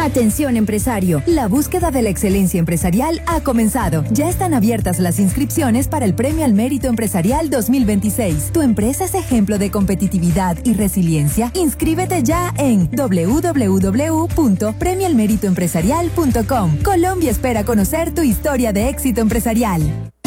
Atención empresario, la búsqueda de la excelencia empresarial ha comenzado. Ya están abiertas las inscripciones para el Premio al Mérito Empresarial 2026. ¿Tu empresa es ejemplo de competitividad y resiliencia? Inscríbete ya en www.premioalmeritoempresarial.com. Colombia espera conocer tu historia de éxito empresarial.